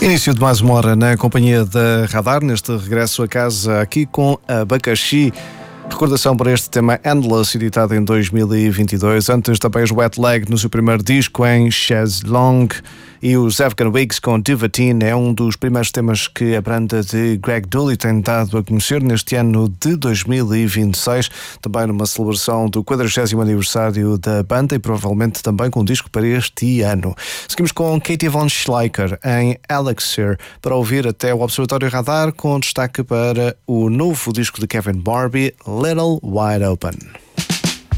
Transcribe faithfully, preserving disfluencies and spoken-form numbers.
Início de mais uma hora na companhia da Radar, neste regresso a casa aqui com Abacaxi. Recordação para este tema Endless, editado em dois mil e vinte e dois. Antes também os Wet Leg no seu primeiro disco em Chaise Longue. E os Afghan Wigs com Divatine é um dos primeiros temas que a banda de Greg Dulli tem dado a conhecer neste ano de dois mil e vinte e seis, também numa celebração do quadragésimo aniversário da banda e provavelmente também com um disco para este ano. Seguimos com Katie von Schleicher em Elixir para ouvir até o Observatório Radar, com destaque para o novo disco de Kevin Barbie, Little Wide Open.